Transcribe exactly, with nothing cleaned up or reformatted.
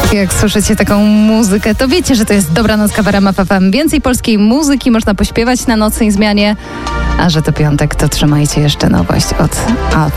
Jak słyszycie taką muzykę, to wiecie, że to jest Dobranoc w R M F F M. Więcej polskiej muzyki można pośpiewać na nocnej zmianie. A że to piątek, to trzymajcie jeszcze nowość od Alfa.